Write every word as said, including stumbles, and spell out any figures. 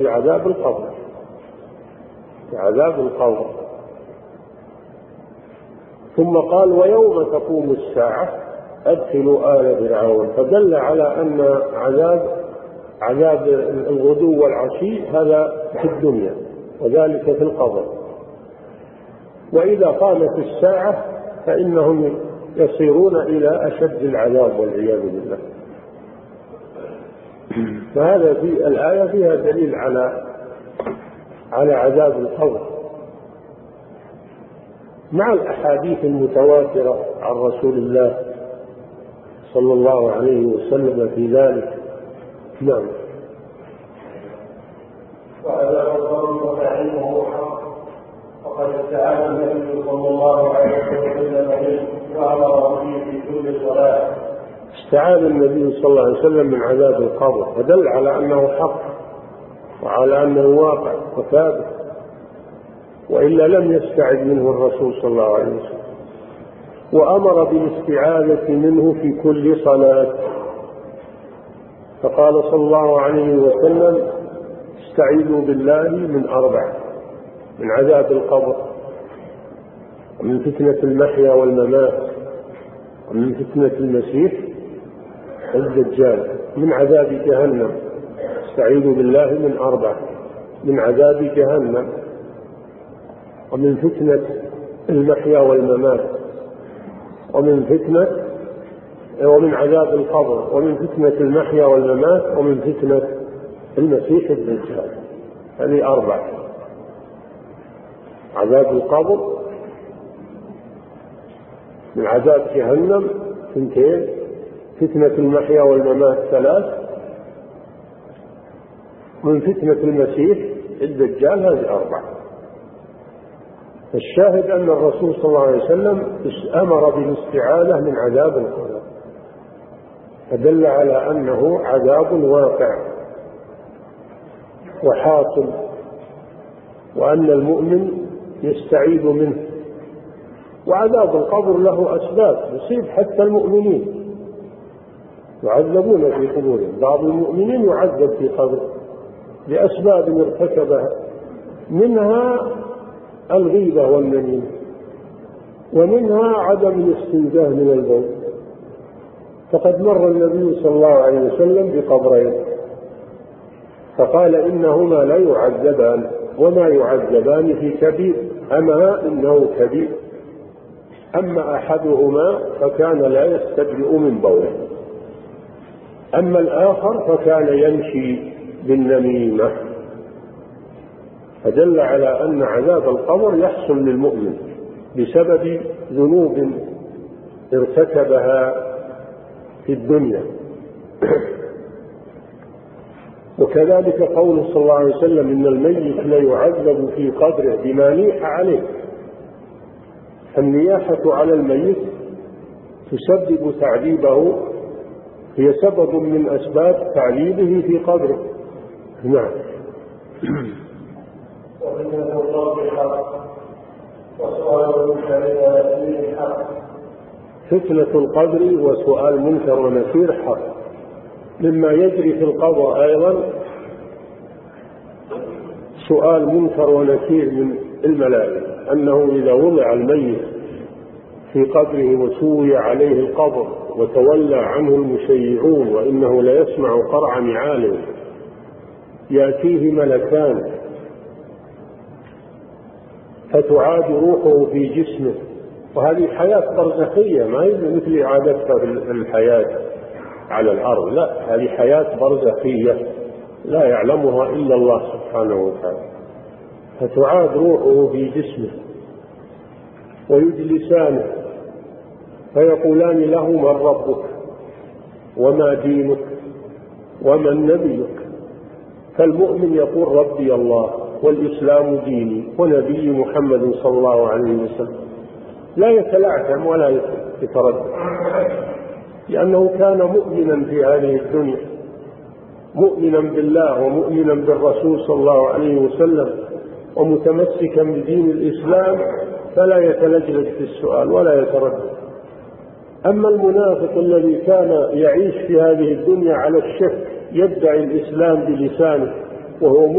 في عذاب القبر، في عذاب القبر. ثم قال ويوم تقوم الساعة أدخلوا آل فرعون، فدل على أن عذاب عذاب الغدو والعشي هذا في الدنيا وذلك في القبر، وإذا قامت الساعة فإنهم يصيرون إلى أشد العذاب والعياذ بالله. فهذا في الآية فيها دليل على على عذاب القبر مع الأحاديث المتواترة عن رسول الله صلى الله عليه وسلم في ذلك. نعم. وعذاب القبر وتعليمه حق، وقد استعاذ النبي صلى الله عليه وسلم منه وأمر به في كل صلاة. استعاذ النبي صلى الله عليه وسلم من عذاب القبر، فدل على أنه حق وعلى أنه واقع وثابت، وإلا لم يستعذ منه الرسول صلى الله عليه وسلم. وأمر بالاستعاذة منه في كل صلاة، فقال صلى الله عليه وسلم استعيذوا بالله من أربع: من عذاب القبر، ومن فتنة المحيا والممات، ومن فتنة المسيح الدجال، من عذاب جهنم. استعيذوا بالله من أربع: من عذاب جهنم، ومن فتنة المحيا والممات، ومن فتنة ومن عذاب القبر، ومن فتنة المحيا والممات، ومن فتنة المسيح الدجال. هذه أربع: عذاب القبر، من عذاب جهنم اثنتين، فتنة المحيا والممات ثلاث، من فتنة المسيح الدجال هذه أربع. الشاهد أن الرسول صلى الله عليه وسلم أمر بالاستعاذة من عذاب القبر، فدل على أنه عذاب واقع وحاصل، وأن المؤمن يستعيذ منه. وعذاب القبر له أسباب يصيب حتى المؤمنين، يعذبون في قبورهم. بعض المؤمنين يعذب في قبره لأسباب ارتكبها، منها الغيبة والنميمة، ومنها عدم الاستنزاه من البول. فقد مر النبي صلى الله عليه وسلم بقبرين فقال إنهما لا يعذبان، وما يعذبان في كبير، أما إنه كبير. أما أحدهما فكان لا يستبرئ من بوله، أما الآخر فكان يمشي بالنميمة. فدل على أن عذاب القبر يحصل للمؤمن بسبب ذنوب ارتكبها في الدنيا. وكذلك قوله صلى الله عليه وسلم إن الميت لا يعذب في قبره بما نيح عليه. النياحة على الميت تسبب تعذيبه، هي سبب من أسباب تعذيبه في قبره. نعم. وفتنة القبر حق، وسؤال المنكر ونكير حق. فتنة القبر وسؤال منكر ونكير حق. مما يجري في القبر أيضا سؤال منكر ونكير من الملائكة، أنه إذا وضع الميت في قبره وسوي عليه القبر وتولى عنه المشيعون وإنه لا يسمع قرع نعاله، يأتيه ملكان فتعاد روحه في جسمه. وهذه حياة برزخية، ما هي مثل إعادتها في الحياة على الأرض، لا، هذه حياة برزخية لا يعلمها إلا الله سبحانه وتعالى. فتعاد روحه في جسمه ويجلسانه فيقولان له من ربك وما دينك ومن نبيك. فالمؤمن يقول ربي الله والإسلام ديني ونبي محمد صلى الله عليه وسلم، لا يتلعثم ولا يتردد، لأنه كان مؤمنا في هذه الدنيا، مؤمنا بالله ومؤمنا بالرسول صلى الله عليه وسلم ومتمسكا بدين الإسلام، فلا يتلجلج في السؤال ولا يتردد. أما المنافق الذي كان يعيش في هذه الدنيا على الشك، يدعي الإسلام بلسانه وهو